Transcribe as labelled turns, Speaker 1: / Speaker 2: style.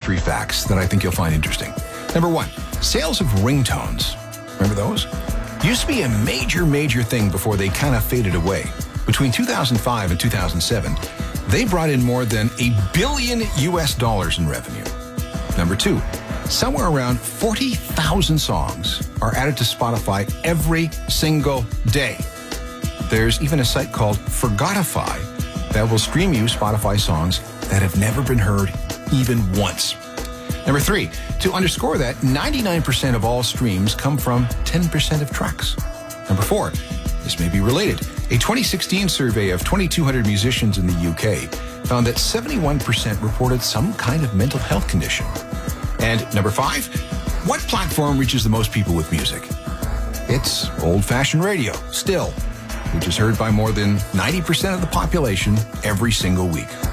Speaker 1: industry facts that I think you'll find interesting. Number one, sales of ringtones. Remember those? Used to be a major thing before they kind of faded away. Between 2005 and 2007, they brought in more than $1 billion in revenue. Number two, somewhere around 40,000 songs are added to Spotify every single day. There's even a site called Forgotify that will stream you Spotify songs that have never been heard even once. Number three, to underscore that, 99% of all streams come from 10% of tracks. Number four, this may be related. A 2016 survey of 2,200 musicians in the UK found that 71% reported some kind of mental health condition. And number five, what platform reaches the most people with music? It's old-fashioned radio, still, which is heard by more than 90% of the population every single week.